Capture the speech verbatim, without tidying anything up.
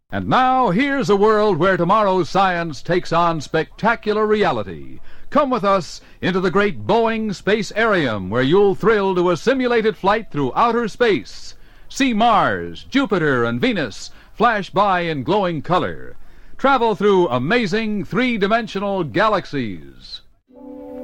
And now, here's a world where tomorrow's science takes on spectacular reality. Come with us into the great Boeing Space-Arium, where you'll thrill to a simulated flight through outer space. See Mars, Jupiter, and Venus flash by in glowing color. Travel through amazing three-dimensional galaxies.